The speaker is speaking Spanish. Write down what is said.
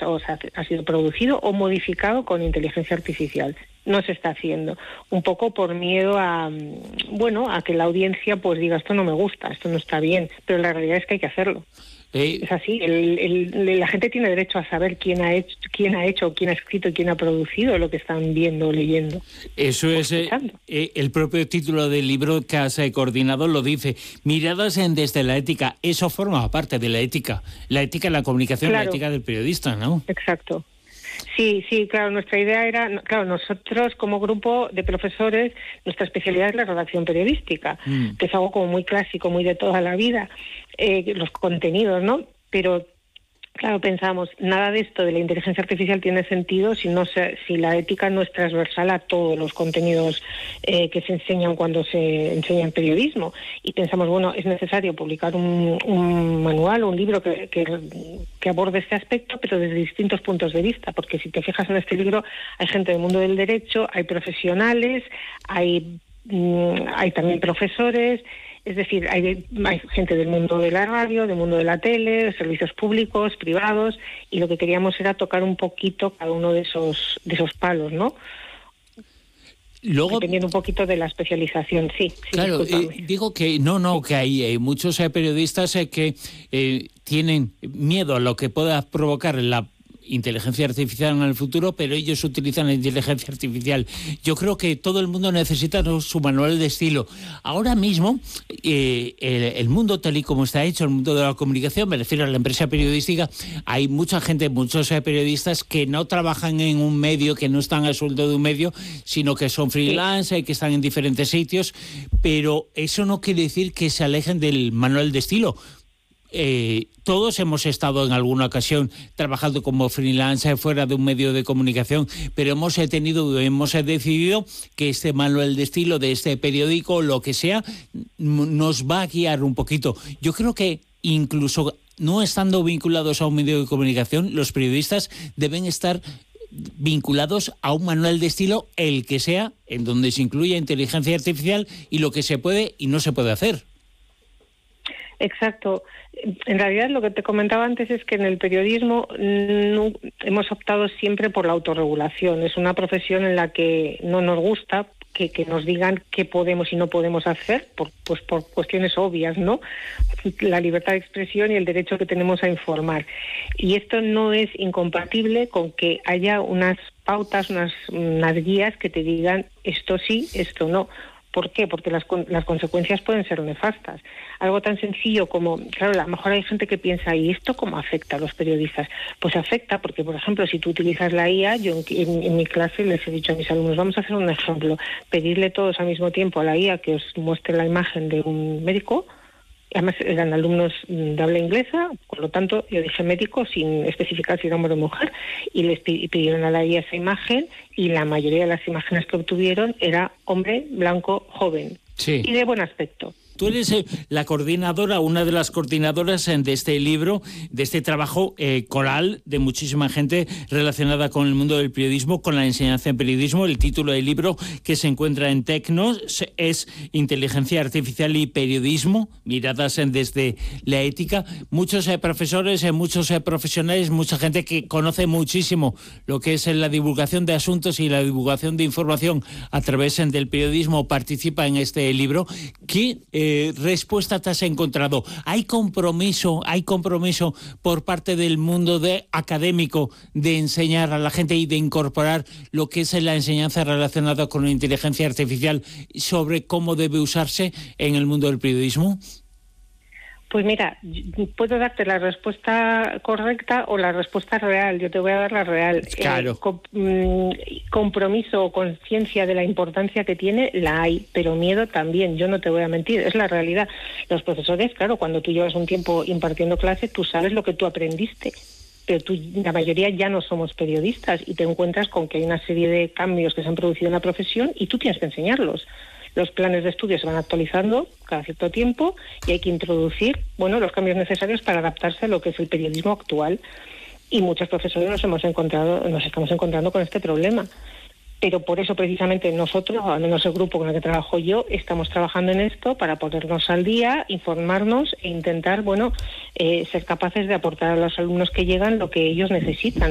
o sea, ha sido producido o modificado con inteligencia artificial. No se está haciendo, un poco por miedo a que la audiencia pues diga esto no me gusta, esto no está bien, pero la realidad es que hay que hacerlo. Es así, la gente tiene derecho a saber quién ha hecho, quién ha escrito y quién ha producido lo que están viendo o leyendo. Eso es el propio título del libro que has coordinado lo dice, miradas desde la ética. Eso forma parte de la ética en la comunicación, claro. La ética del periodista, ¿no? Exacto. Sí, claro, nuestra idea era, claro, nosotros como grupo de profesores, nuestra especialidad es la redacción periodística, que es algo como muy clásico, muy de toda la vida, los contenidos, ¿no? Pero, claro, pensamos, nada de esto de la inteligencia artificial tiene sentido si la ética no es transversal a todos los contenidos que se enseñan cuando se enseña en periodismo. Y pensamos, bueno, es necesario publicar un manual, un libro que aborde este aspecto, pero desde distintos puntos de vista, porque si te fijas en este libro hay gente del mundo del derecho, hay profesionales, hay también profesores. Es decir, hay gente del mundo de la radio, del mundo de la tele, de servicios públicos, privados, y lo que queríamos era tocar un poquito cada uno de esos palos, ¿no? Luego, dependiendo un poquito de la especialización, sí. Claro, digo que que hay muchos periodistas que tienen miedo a lo que pueda provocar la inteligencia artificial en el futuro, pero ellos utilizan la inteligencia artificial. Yo creo que todo el mundo necesita su manual de estilo. Ahora mismo, el mundo tal y como está hecho, el mundo de la comunicación, me refiero a la empresa periodística, hay mucha gente, muchos periodistas que no trabajan en un medio, que no están a sueldo de un medio, sino que son freelance, que están en diferentes sitios, pero eso no quiere decir que se alejen del manual de estilo. Todos hemos estado en alguna ocasión trabajando como freelance fuera de un medio de comunicación, pero hemos decidido que este manual de estilo de este periódico, lo que sea, nos va a guiar un poquito. Yo creo que incluso no estando vinculados a un medio de comunicación, los periodistas deben estar vinculados a un manual de estilo, el que sea, en donde se incluya inteligencia artificial y lo que se puede y no se puede hacer. Exacto. En realidad lo que te comentaba antes es que en el periodismo hemos optado siempre por la autorregulación. Es una profesión en la que no nos gusta que nos digan qué podemos y no podemos hacer, por cuestiones obvias, ¿no? La libertad de expresión y el derecho que tenemos a informar. Y esto no es incompatible con que haya unas pautas, unas guías que te digan esto sí, esto no. ¿Por qué? Porque las consecuencias pueden ser nefastas. Algo tan sencillo como, claro, a lo mejor hay gente que piensa, ¿y esto cómo afecta a los periodistas? Pues afecta porque, por ejemplo, si tú utilizas la IA, yo en mi clase les he dicho a mis alumnos, vamos a hacer un ejemplo, pedirle todos al mismo tiempo a la IA que os muestre la imagen de un médico. Además eran alumnos de habla inglesa, por lo tanto yo dije médico sin especificar si era hombre o mujer, y les pidieron a la IA esa imagen y la mayoría de las imágenes que obtuvieron era hombre, blanco, joven y de buen aspecto. Tú eres la coordinadora, una de las coordinadoras de este libro, de este trabajo coral de muchísima gente relacionada con el mundo del periodismo, con la enseñanza en periodismo. El título del libro que se encuentra en Tecnos es Inteligencia Artificial y Periodismo, miradas desde la ética. Muchos profesores, muchos profesionales, mucha gente que conoce muchísimo lo que es la divulgación de asuntos y la divulgación de información a través del periodismo participa en este libro. ¿Qué respuesta te has encontrado? ¿Hay compromiso por parte del mundo académico de enseñar a la gente y de incorporar lo que es la enseñanza relacionada con la inteligencia artificial sobre cómo debe usarse en el mundo del periodismo? Pues mira, puedo darte la respuesta correcta o la respuesta real. Yo te voy a dar la real. Claro. Compromiso o conciencia de la importancia que tiene, la hay, pero miedo también. Yo no te voy a mentir, es la realidad. Los profesores, claro, cuando tú llevas un tiempo impartiendo clase, tú sabes lo que tú aprendiste. Pero la mayoría ya no somos periodistas y te encuentras con que hay una serie de cambios que se han producido en la profesión y tú tienes que enseñarlos. Los planes de estudio se van actualizando cada cierto tiempo y hay que introducir, los cambios necesarios para adaptarse a lo que es el periodismo actual. Y muchos profesores nos estamos encontrando con este problema. Pero por eso precisamente nosotros, al menos el grupo con el que trabajo yo, estamos trabajando en esto para ponernos al día, informarnos e intentar, ser capaces de aportar a los alumnos que llegan lo que ellos necesitan.